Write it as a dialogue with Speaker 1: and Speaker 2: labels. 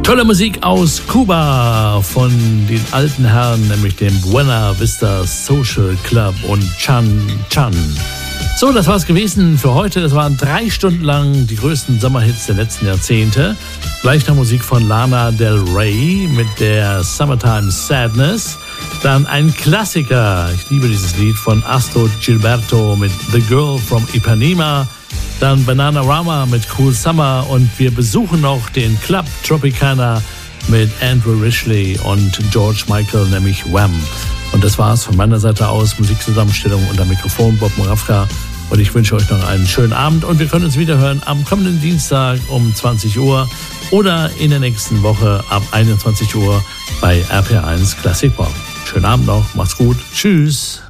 Speaker 1: Tolle Musik aus Kuba von den alten Herren, nämlich dem Buena Vista Social Club und Chan Chan. So, das war's gewesen für heute. Das waren 3 Stunden lang die größten Sommerhits der letzten Jahrzehnte. Gleich noch Musik von Lana Del Rey mit der Summertime Sadness. Dann ein Klassiker, ich liebe dieses Lied, von Astor Gilberto mit The Girl from Ipanema. Dann Bananarama mit Cool Summer und wir besuchen noch den Club Tropicana mit Andrew Ridgeley und George Michael, nämlich Wham! Und das war's von meiner Seite aus. Musikzusammenstellung unter Mikrofon Bob Moravka. Und ich wünsche euch noch einen schönen Abend und wir können uns wieder hören am kommenden Dienstag um 20 Uhr oder in der nächsten Woche ab 21 Uhr bei RPR1 Classic Pop. Schönen Abend noch, macht's gut, tschüss.